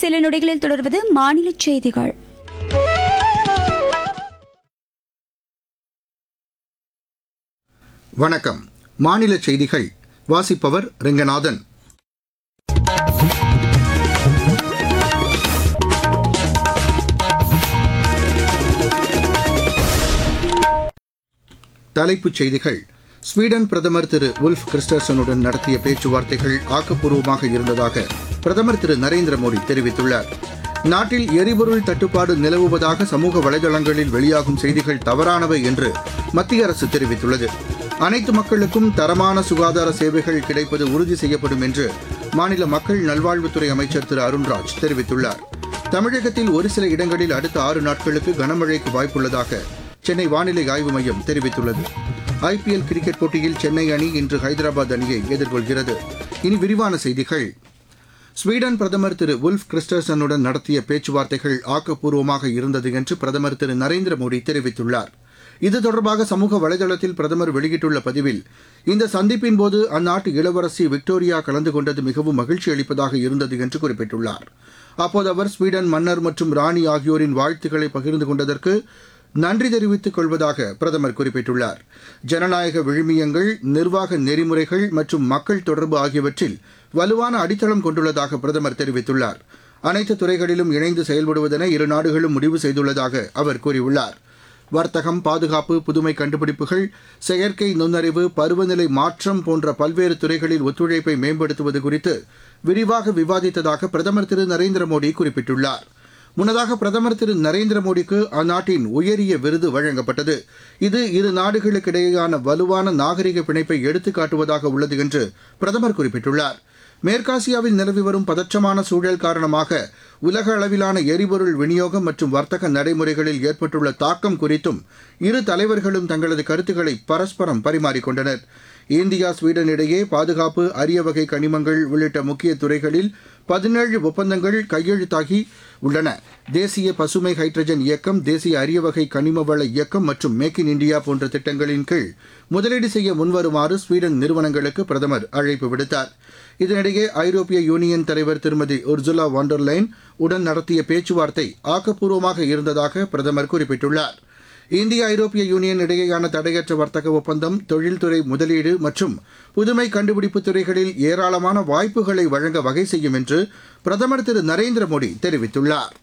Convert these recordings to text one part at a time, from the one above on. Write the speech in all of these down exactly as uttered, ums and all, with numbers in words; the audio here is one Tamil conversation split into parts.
சில நொடிகளில் தொடர்வது மாநில செய்திகள். வணக்கம். மாநில செய்திகள் வாசிப்பவர் ரெங்கநாதன். தலைப்புச் செய்திகள். ஸ்வீடன் பிரதமர் திரு உல்ஃப் கிறிஸ்டர்சனுடன் நடத்திய பேச்சுவார்த்தைகள் ஆக்கப்பூர்வமாக இருந்ததாக பிரதமர் திரு நரேந்திர மோடி தெரிவித்துள்ளார். நாட்டில் எரிபொருள் தட்டுப்பாடு நிலவுவதாக சமூக வலைதளங்களில் வெளியாகும் செய்திகள் தவறானவை என்று மத்திய அரசு தெரிவித்துள்ளது. அனைத்து மக்களுக்கும் தரமான சுகாதார சேவைகள் கிடைப்பது உறுதி செய்யப்படும் என்று மாநில மக்கள் நல்வாழ்வுத்துறை அமைச்சர் திரு அருண்ராஜ் தெரிவித்துள்ளார். தமிழகத்தில் ஒரு சில இடங்களில் அடுத்த ஆறு நாட்களுக்கு கனமழைக்கு வாய்ப்புள்ளதாக சென்னை வானிலை ஆய்வு மையம் தெரிவித்துள்ளது. ஐபிஎல் கிரிக்கெட் போட்டியில் சென்னை அணி இன்று ஹைதராபாத் அணியை எதிர்கொள்கிறது. இனி விரிவான செய்திகள். ஸ்வீடன் பிரதமர் திரு உல்ஃப் கிறிஸ்டர்சனுடன் நடத்திய பேச்சுவார்த்தைகள் ஆக்கப்பூர்வமாக இருந்தது என்று பிரதமர் திரு நரேந்திர மோடி தெரிவித்துள்ளார். இது தொடர்பாக சமூக வலைதளத்தில் பிரதமர் வெளியிட்டுள்ள பதிவில், இந்த சந்திப்பின் போது அந்நாட்டு இளவரசி விக்டோரியா கலந்து கொண்டது மிகவும் மகிழ்ச்சி அளிப்பதாக இருந்தது என்று குறிப்பிட்டுள்ளார். அப்போது அவர் ஸ்வீடன் மன்னர் மற்றும் ராணி ஆகியோரின் வாழ்த்துக்களை பகிர்ந்து கொண்டதற்கு நன்றி தெரிவித்துக் கொள்வதாக பிரதமர் குறிப்பிட்டுள்ளார். ஜனநாயக விழுமியங்கள், நிர்வாக நெறிமுறைகள் மற்றும் மக்கள் தொடர்பு ஆகியவற்றில் வலுவான அடித்தளம் கொண்டுள்ளதாக பிரதமர் தெரிவித்துள்ளார். அனைத்து துறைகளிலும் இணைந்து செயல்படுவதென இரு நாடுகளும் முடிவு செய்துள்ளதாக அவர் கூறியுள்ளார். வர்த்தகம், பாதுகாப்பு, புதுமை கண்டுபிடிப்புகள், செயற்கை நுண்ணறிவு, பருவநிலை மாற்றம் போன்ற பல்வேறு துறைகளில் ஒத்துழைப்பை மேம்படுத்துவது குறித்து விரிவாக விவாதித்ததாக பிரதமர் திரு நரேந்திர மோடி குறிப்பிட்டுள்ளார். முன்னதாக பிரதமர் திரு நரேந்திர மோடிக்கு அந்நாட்டின் உயரிய விருது வழங்கப்பட்டது. இது இரு நாடுகளுக்கிடையேயான வலுவான நாகரிக பிணைப்பை எடுத்துக்காட்டுவதாக உள்ளது என்று பிரதமர் குறிப்பிட்டுள்ளார். மேற்காசியாவில் நிலவி வரும் பதற்றமான சூழல் காரணமாக உலக அளவிலான எரிபொருள் விநியோகம் மற்றும் வர்த்தக நடைமுறைகளில் ஏற்பட்டுள்ள தாக்கம் குறித்தும் இரு தலைவர்களும் தங்களது கருத்துக்களை பரஸ்பரம் பரிமாறிக்கொண்டனர். இந்தியா ஸ்வீடன் இடையே பாதுகாப்பு, அரிய வகை கனிமங்கள் உள்ளிட்ட முக்கிய துறைகளில் பதினேழு ஒப்பந்தங்கள் கையெழுத்தாகி உள்ளன. தேசிய பசுமை ஹைட்ரஜன் இயக்கம், தேசிய அரிய வகை கனிம வள இயக்கம் மற்றும் மேக் இன் இண்டியா போன்ற திட்டங்களின் கீழ் முதலீடு செய்ய முன்வருமாறு ஸ்வீடன் நிறுவனங்களுக்கு பிரதமர் அழைப்பு விடுத்தார். இதனிடையே ஐரோப்பிய யூனியன் தலைவர் திருமதி உர்சுலா வாண்டர்லைன் உடன் நடத்திய பேச்சுவார்த்தை ஆக்கப்பூர்வமாக இருந்ததாக பிரதமர் குறிப்பிட்டுள்ளார். இந்திய ஐரோப்பிய யூனியன் இடையேயான தடையற்ற வர்த்தக ஒப்பந்தம் தொழில்துறை முதலீடு மற்றும் புதுமை கண்டுபிடிப்பு துறைகளில் ஏராளமான வாய்ப்புகளை வழங்க வகை செய்யும் என்று பிரதமர் திரு நரேந்திர மோடி தெரிவித்துள்ளார்.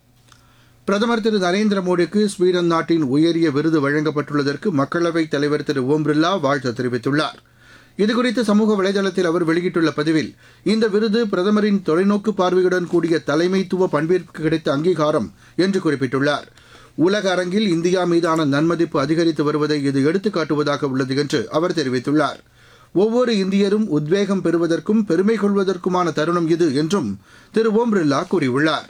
பிரதமர் திரு நரேந்திர மோடிக்கு ஸ்வீடன் நாட்டின் உயரிய விருது வழங்கப்பட்டுள்ளதற்கு மக்களவைத் தலைவர் திரு ஓம் பிர்லா வாழ்த்து தெரிவித்துள்ளார். இதுகுறித்து சமூக வலைதளத்தில் அவர் வெளியிட்டுள்ள பதிவில், இந்த விருது பிரதமரின் தொலைநோக்கு பார்வையுடன் கூடிய தலைமைத்துவ பண்பிற்கு கிடைத்த அங்கீகாரம் என்று குறிப்பிட்டுள்ளார். உலக அரங்கில் இந்தியா மீதான நன்மதிப்பு அதிகரித்து வருவதை இது எடுத்துக்காட்டுவதாக உள்ளது என்று அவர் தெரிவித்துள்ளார். ஒவ்வொரு இந்தியரும் உத்வேகம் பெறுவதற்கும் பெருமை கொள்வதற்குமான தருணம் இது என்றும் திரு ஓம் பிர்லா கூறியுள்ளார்.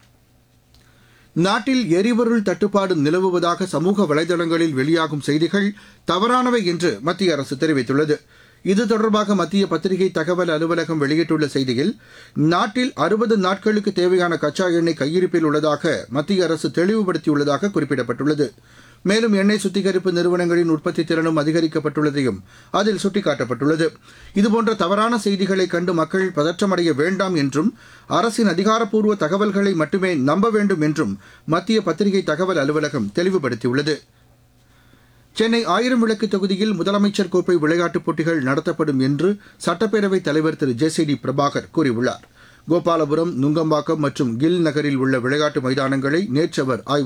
நாட்டில் எரிபொருள் தட்டுப்பாடு நிலவுவதாக சமூக வலைதளங்களில் வெளியாகும் செய்திகள் தவறானவை என்று மத்திய அரசு தெரிவித்துள்ளது. இது தொடர்பாக மத்திய பத்திரிகை தகவல் அலுவலகம் வெளியிட்டுள்ள செய்தியில், நாட்டில் அறுபது நாட்களுக்கு தேவையான கச்சா எண்ணெய் கையிருப்பில் உள்ளதாக மத்திய அரசு தெளிவுபடுத்தியுள்ளதாக குறிப்பிடப்பட்டுள்ளது. மேலும் எண்ணெய் சுத்திகரிப்பு நிறுவனங்களின் உற்பத்தி திறனும் அதிகரிக்கப்பட்டுள்ளதையும் அதில் சுட்டிக்காட்டப்பட்டுள்ளது. இதுபோன்ற தவறான செய்திகளை கண்டு மக்கள் பதற்றமடைய வேண்டாம் என்றும் அரசின் அதிகாரப்பூர்வ தகவல்களை மட்டுமே நம்ப வேண்டும் என்றும் மத்திய பத்திரிகை தகவல் அலுவலகம் தெளிவுபடுத்தியுள்ளது. சென்னை ஆயிரம் விளக்கு தொகுதியில் முதலமைச்சர் கோப்பை விளையாட்டுப் போட்டிகள் நடத்தப்படும் என்று சட்டப்பேரவைத் தலைவர் திரு ஜே சி டி பிரபாகர் கூறியுள்ளார். கோபாலபுரம், நுங்கம்பாக்கம் மற்றும் கில் நகரில் உள்ள விளையாட்டு மைதானங்களை நேற்று அவர் ஆய்வு